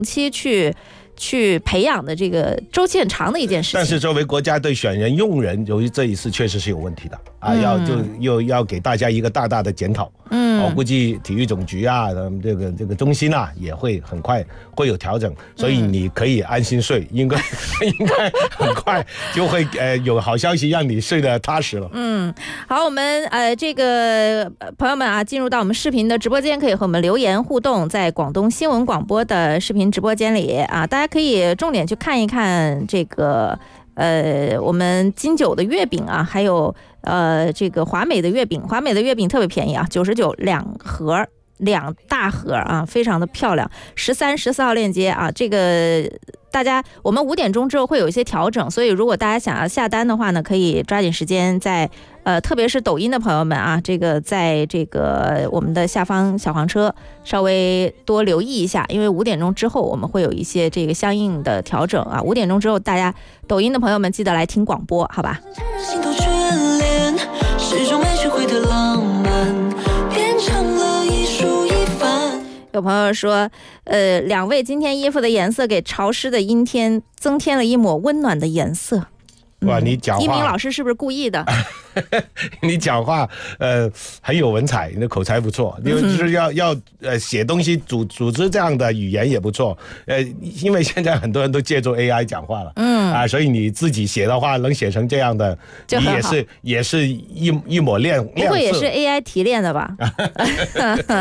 期去培养的这个周期很长的一件事情。 但是作为国家队选人用人，由于这一次确实是有问题的啊，又要给大家一个大大的检讨。我估计体育总局啊，这个中心啊，也会很快会有调整，所以你可以安心睡，应该很快就会有好消息让你睡得踏实了。 好，我们这个朋友们啊，进入到我们视频的直播间，可以和我们留言互动，在广东新闻广播的视频直播间里啊，大家可以重点去看一看这个我们金九的月饼啊，还有这个华美的月饼特别便宜啊，992大盒啊，非常的漂亮。13、14号链接啊，这个大家我们5点钟之后会有一些调整，所以如果大家想要下单的话呢，可以抓紧时间在特别是抖音的朋友们啊，这个在这个我们的下方小黄车稍微多留意一下，因为5点钟之后我们会有一些这个相应的调整啊。5点钟之后，大家抖音的朋友们记得来听广播，好吧？心头眷恋，始终没学会的浪漫，变成了一树一帆。有朋友说2位今天衣服的颜色给潮湿的阴天增添了一抹温暖的颜色。 哇，你讲话， 一鸣老师是不是故意的？ 你讲话很有文采，你的口才不错，就是要写东西组织这样的语言也不错。因为现在很多人都借助 AI 讲话了，所以你自己写的话能写成这样的，你也是一抹亮色。 不会也是 AI 提炼的吧？